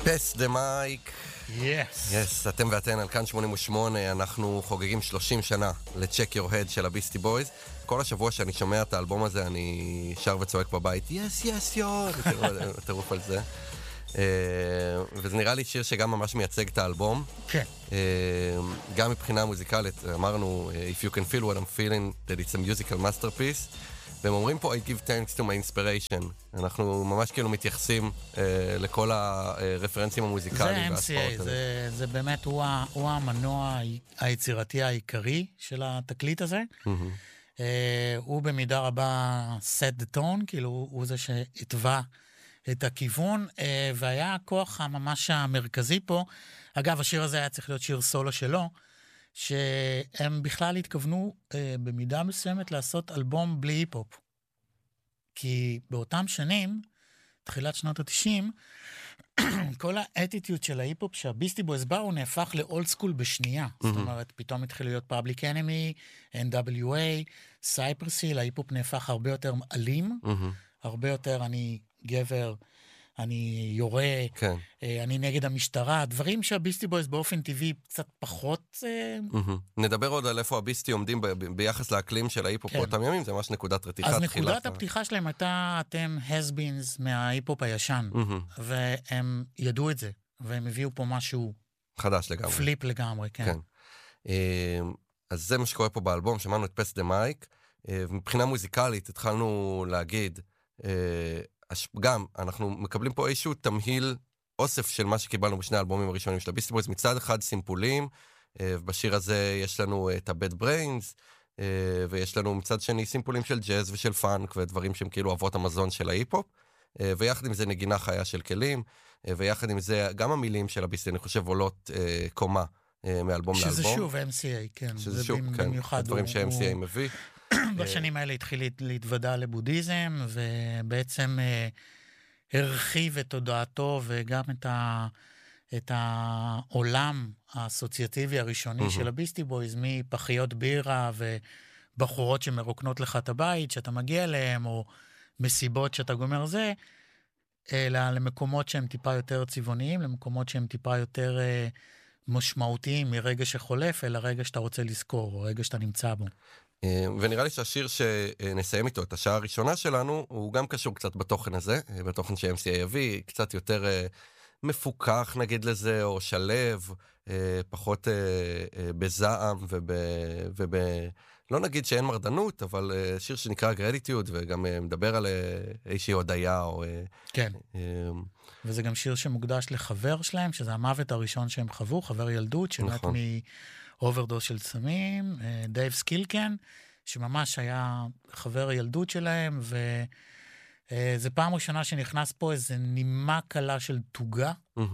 פס דה מייק. יס. אתם ואתן על כאן 88, אנחנו חוגגים 30 שנה ל-Check Your Head של הביסטי בויז. כל השבוע שאני שומע את האלבום הזה אני שר וצועק בבית, יס, תרוף על זה. וזה נראה לי שיר שגם ממש מייצג את האלבום. כן. גם מבחינה מוזיקלית, אמרנו, If you can feel what I'm feeling, that it's a musical masterpiece. והם אומרים פה, I give thanks to my inspiration. אנחנו ממש כאילו מתייחסים לכל הרפרנסים המוזיקליים והספורט. זה באמת, הוא המנוע היצירתי העיקרי של התקליט הזה. הוא במידה רבה set the tone, כאילו הוא זה שהתווה את הכיוון, והיה הכוח הממש המרכזי פה. אגב, השיר הזה היה צריך להיות שיר סולו שלו, שהם בכלל התכוונו במידה מסוימת לעשות אלבום בלי היפ-הופ. כי באותם שנים, תחילת שנות ה-90, כל האטיטיוד של ההיפ-הופ שהביסטי בויז באו, הוא נהפך לאולד סקול בשנייה. זאת אומרת, פתאום התחילו להיות פאבליק אנימי, NWA, סייפרסיל, ההיפ-הופ נהפך הרבה יותר אלים, הרבה יותר אני גבר, אני יורה, כן. אני נגד המשטרה, דברים שהביסטי בויז באופן טבעי קצת פחות... נדבר עוד על איפה הביסטי עומדים ביחס לאקלים של ההיפ-הופ באותם ימים, זה ממש נקודת רתיחה. אז נקודת הפתיחה שלהם הייתה, אתם has-beens מההיפ-הופ הישן, והם ידעו את זה, והם הביאו פה משהו... חדש לגמרי. פליפ לגמרי, כן. אז זה מה שקורה פה באלבום, שמענו את פס דה מייק, ומבחינה מוזיקלית התחלנו להגיד... גם אנחנו מקבלים פה איזשהו תמהיל אוסף של מה שקיבלנו בשני האלבומים הראשונים של הביסטי בויז, מצד אחד סימפולים, ובשיר הזה יש לנו את ה-Bad Brains, ויש לנו מצד שני סימפולים של ג'אז ושל פאנק, ודברים שהם כאילו אבות המזון של ההיפ-הופ, ויחד עם זה נגינה חיה של כלים, ויחד עם זה גם המילים של הביסטי, אני חושב, עולות קומה מאלבום לאלבום. שזה שוב MCA, כן. שזה שוב, כן, הדברים ש-MCA מביא. בשנים האלה התחיל להתוודע לבודהיזם, ובעצם הרחיב את תודעתו, וגם את העולם האסוציאטיבי הראשוני של הביסטי בויז, מפחיות בירה ובחורות שמרוקנות לך את הבית, שאתה מגיע אליהם, או מסיבות שאתה גומר זה, אלא למקומות שהם טיפה יותר צבעוניים, למקומות שהם טיפה יותר משמעותיים מרגע שחולף, אלא רגע שאתה רוצה לזכור, או רגע שאתה נמצא בו. ונראה לי שהשיר שנסיים איתו את השעה הראשונה שלנו, הוא גם קשור קצת בתוכן הזה, בתוכן ש-MCA יביא, קצת יותר מפוקח נגיד לזה, או שלב, פחות בזעם, לא נגיד שאין מרדנות, אבל שיר שנקרא גרדיטיוד, וגם מדבר על איזושהי הודיה, או... כן, וזה גם שיר שמוקדש לחבר שלהם, שזה המוות הראשון שהם חוו, חבר ילדות, שמת אוברדוס של סמים, דייב סקילקן, שממש היה חבר הילדות שלהם, וזה פעם ראשונה שנכנס פה איזו נימה קלה של תוגה,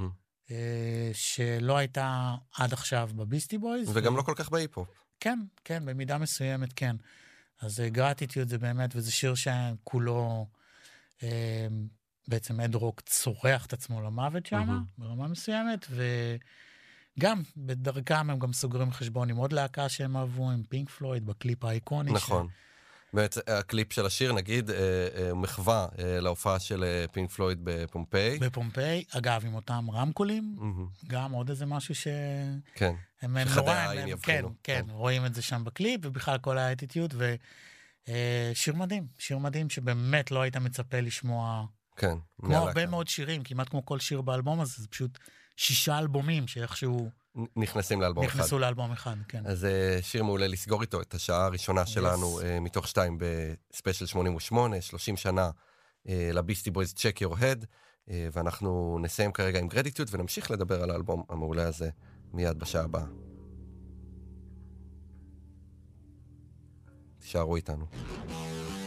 שלא הייתה עד עכשיו בביסטי בויז. וגם לא כל כך בהיפ-הופ. כן, כן, במידה מסוימת, כן. אז גרטיטיוד זה באמת, וזה שיר שכולו, בעצם אד-רוק צורח את עצמו למוות שם, ברמה מסוימת, גם בדרכם הם גם סוגרים חשבון עם עוד להקה שהם אהבו, עם פינק פלויד, בקליפ האיקוני. נכון. באמת, הקליפ של השיר, נגיד, מחווה להופעה של פינק פלויד בפומפיי. בפומפיי, אגב, עם אותם רמקולים, גם עוד איזה משהו ש... כן. הם נורא, כן, רואים את זה שם בקליפ, ובכלל כל האטיטיוד, ושיר מדהים, שיר מדהים שבאמת לא היית מצפה לשמוע... כן. כמו הרבה מאוד שירים, כמעט כמו כל שיר באלבום הזה, זה פשוט 6 אלבומים שאיכשהו... נכנסים לאלבום אחד. נכנסו לאלבום אחד, כן. אז שיר מעולה לסגור איתו את השעה הראשונה שלנו, מתוך 2 בספיישל 88, 30 שנה לביסטי בויז Check Your Head, ואנחנו נסיים כרגע עם גרדיטיוד, ונמשיך לדבר על האלבום המעולה הזה מיד בשעה הבאה. תישארו איתנו.